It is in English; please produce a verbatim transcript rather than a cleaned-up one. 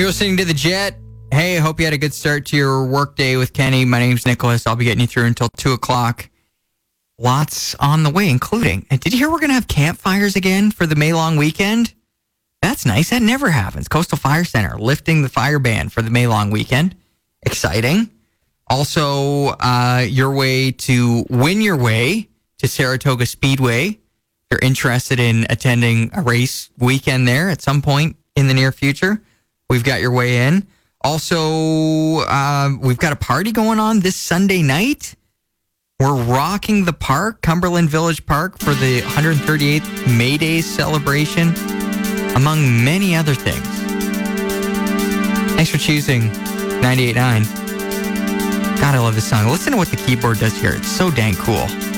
You're listening to The Jet. Hey, I hope you had a good start to your work day with Kenny. My name's Nicholas. I'll be getting you through until two o'clock. Lots on the way, including... And did you hear we're going to have campfires again for the May long weekend? That's nice. That never happens. Coastal Fire Center lifting the fire ban for the May long weekend. Exciting. Also, uh, your way to win your way to Saratoga Speedway. If you're interested in attending a race weekend there at some point in the near future, we've got your way in. Also, uh, we've got a party going on this Sunday night. We're rocking the park, Cumberland Village Park, for the one hundred thirty-eighth May Day celebration, among many other things. Thanks for choosing ninety-eight point nine. God, I love this song. Listen to what the keyboard does here. It's so dang cool.